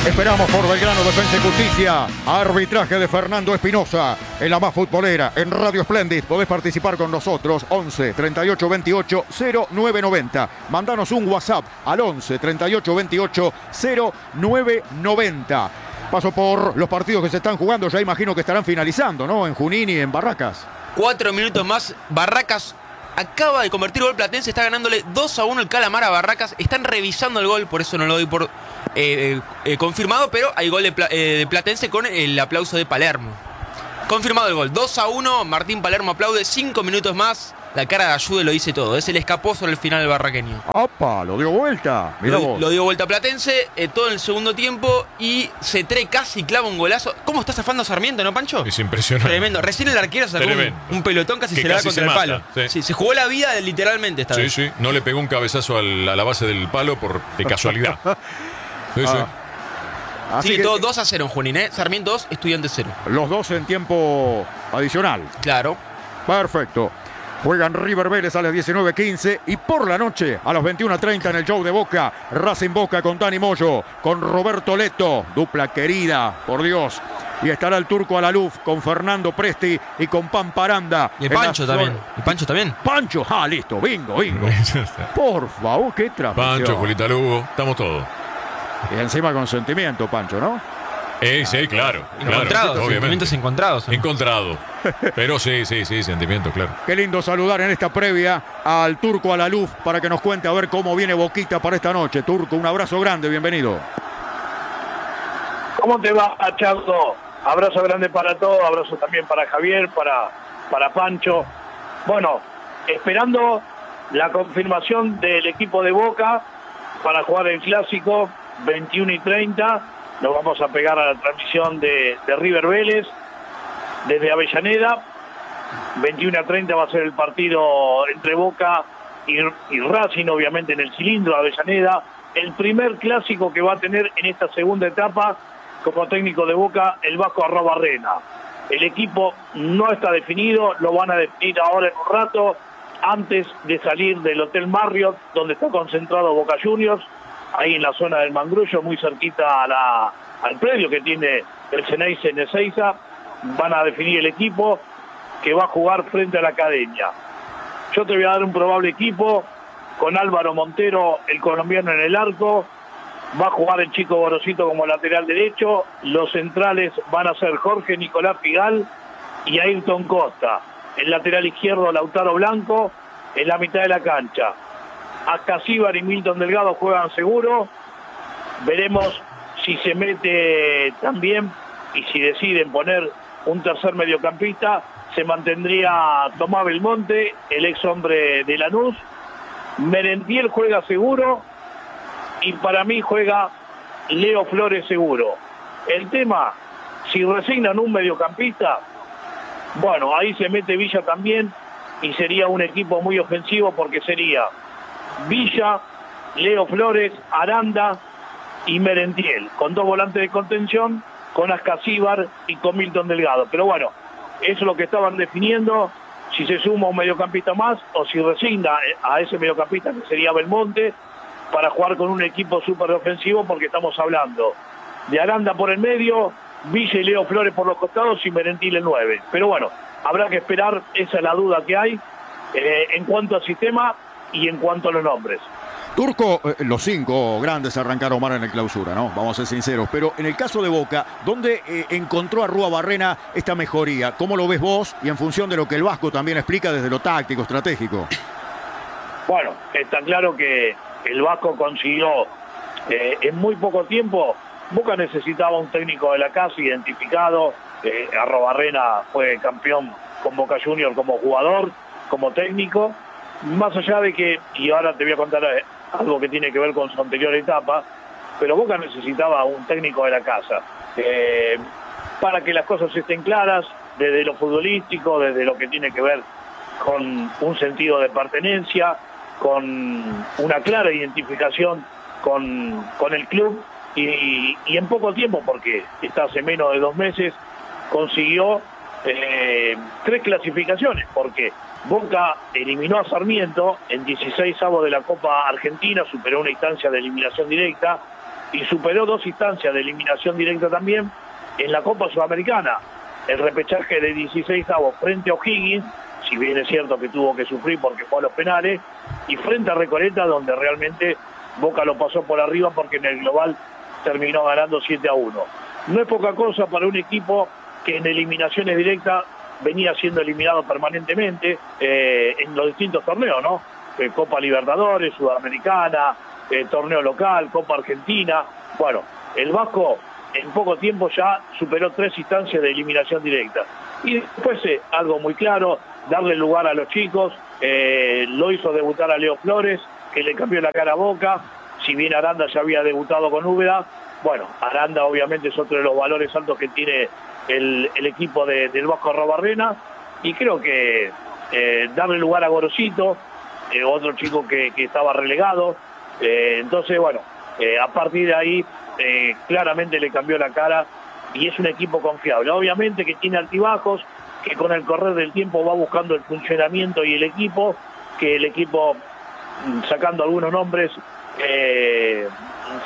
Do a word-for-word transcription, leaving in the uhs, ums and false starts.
Esperamos por Belgrano Defensa y Justicia. Arbitraje de Fernando Espinosa. En la más futbolera, en Radio Splendid. Podés participar con nosotros. once, treinta y ocho, veintiocho, cero nueve noventa. Mandanos un WhatsApp al once, treinta y ocho, veintiocho, cero nueve noventa. Paso por los partidos que se están jugando. Ya imagino que estarán finalizando, ¿no? En Junín y en Barracas. Cuatro minutos más. Barracas acaba de convertir gol Platense. Está ganándole dos a uno el Calamar a Barracas. Están revisando el gol, por eso no lo doy por eh, eh, confirmado. Pero hay gol de, eh, de Platense con el aplauso de Palermo. Confirmado el gol. dos a uno. Martín Palermo aplaude. Cinco minutos más. La cara de Ayude lo dice todo. Es el escaposo en el final del barraqueño. ¡Opa! Lo dio vuelta. Mirá lo, vos. lo dio vuelta a Platense. Eh, todo en el segundo tiempo. Y Cetré casi clava un golazo. ¿Cómo está zafando Sarmiento, no, Pancho? Es impresionante. Tremendo. Recién el arquero sacó un, un pelotón casi que se le da casi contra se el palo. mata, sí. Sí, se jugó la vida literalmente esta sí, vez. Sí, sí. No le pegó un cabezazo al, a la base del palo por de casualidad. Sí, ah. sí. Así sí, que todo dos a cero en Junín, ¿eh? Sarmiento dos, Estudiantes cero. los dos en tiempo adicional. Claro. Perfecto. Juegan River Vélez a las diecinueve quince y por la noche a las veintiuna treinta en el show de Boca, Racing Boca con Dani Moyo, con Roberto Leto, dupla querida, por Dios. Y estará el Turco Alaluf con Fernando Presti y con Pamparanda. Y el Pancho también. ¿Y Pancho también? Pancho, ah, listo, bingo, bingo. Por favor, qué transmisión. Pancho, Julita Lugo, estamos todos. Y encima con sentimiento, Pancho, ¿no? Eh, sí, claro. Encontrados, claro, sentimientos encontrados. ¿no? Encontrado. Pero sí, sí, sí, sentimiento, claro. Qué lindo saludar en esta previa al Turco Alaluf para que nos cuente a ver cómo viene Boquita para esta noche. Turco, un abrazo grande, bienvenido. ¿Cómo te va, Charlo? Abrazo grande para todos, abrazo también para Javier, para, para Pancho. Bueno, esperando la confirmación del equipo de Boca para jugar el Clásico, veintiuno y treinta. Nos vamos a pegar a la transmisión de, de River Vélez desde Avellaneda. veintiuno a treinta va a ser el partido entre Boca y, y Racing, obviamente en el cilindro de Avellaneda. El primer clásico que va a tener en esta segunda etapa como técnico de Boca el Vasco Arrobarrena. El equipo no está definido, lo van a definir ahora en un rato, antes de salir del Hotel Marriott, donde está concentrado Boca Juniors, ahí en la zona del Mangrullo, muy cerquita a la, al predio que tiene el Ceneice en Ezeiza. Van a definir el equipo que va a jugar frente a la Academia. Yo te voy a dar un probable equipo con Álvaro Montero, el colombiano, en el arco. Va a jugar el Chico Gorosito como lateral derecho. Los centrales van a ser Jorge Nicolás Figal y Ayrton Costa. El lateral izquierdo, Lautaro Blanco, en la mitad de la cancha. Ascasíbar y Milton Delgado juegan seguro. Veremos si se mete también y si deciden poner un tercer mediocampista. Se mantendría Tomás Belmonte, el ex hombre de Lanús. Merentiel juega seguro y para mí juega Leo Flores seguro. El tema, si resignan un mediocampista, bueno, ahí se mete Villa también y sería un equipo muy ofensivo porque sería Villa, Leo Flores, Aranda y Merentiel, con dos volantes de contención, con Ascasíbar y con Milton Delgado. Pero bueno, eso es lo que estaban definiendo, si se suma un mediocampista más o si resigna a ese mediocampista que sería Belmonte para jugar con un equipo súper ofensivo, porque estamos hablando de Aranda por el medio, Villa y Leo Flores por los costados y Merentiel el nueve. Pero bueno, habrá que esperar, esa es la duda que hay eh, en cuanto al sistema y en cuanto a los nombres. Turco, eh, los cinco grandes arrancaron mal en el Clausura, ¿no? Vamos a ser sinceros. Pero en el caso de Boca, ¿dónde eh, encontró Arruabarrena esta mejoría? ¿Cómo lo ves vos? Y en función de lo que el Vasco también explica desde lo táctico, estratégico. Bueno, está claro que el Vasco consiguió eh, en muy poco tiempo. Boca necesitaba un técnico de la casa identificado. Eh, Arruabarrena fue campeón con Boca Juniors como jugador, como técnico. Más allá de que, y ahora te voy a contar eh, algo que tiene que ver con su anterior etapa, pero Boca necesitaba un técnico de la casa eh, para que las cosas estén claras, desde lo futbolístico, desde lo que tiene que ver con un sentido de pertenencia, con una clara identificación con, con el club, y, y en poco tiempo, porque está hace menos de dos meses, consiguió eh, tres clasificaciones, porque Boca eliminó a Sarmiento en dieciseisavos de la Copa Argentina, superó una instancia de eliminación directa, y superó dos instancias de eliminación directa también en la Copa Sudamericana. El repechaje de dieciséis avos frente a O'Higgins, si bien es cierto que tuvo que sufrir porque fue a los penales, y frente a Recoleta, donde realmente Boca lo pasó por arriba porque en el global terminó ganando siete a uno. No es poca cosa para un equipo que en eliminaciones directas venía siendo eliminado permanentemente eh, en los distintos torneos, ¿no? Eh, Copa Libertadores, Sudamericana, eh, torneo local, Copa Argentina. Bueno, el Vasco en poco tiempo ya superó tres instancias de eliminación directa. Y después eh, algo muy claro, darle lugar a los chicos, eh, lo hizo debutar a Leo Flores, que le cambió la cara a Boca, si bien Aranda ya había debutado con Úbeda. Bueno, Aranda obviamente es otro de los valores altos que tiene el, el equipo de, del Vasco Arrobarrena, y creo que eh, darle lugar a Gorosito, eh, otro chico que, que estaba relegado, eh, entonces bueno, eh, a partir de ahí eh, claramente le cambió la cara y es un equipo confiable. Obviamente que tiene altibajos, que con el correr del tiempo va buscando el funcionamiento y el equipo, que el equipo, sacando algunos nombres, eh,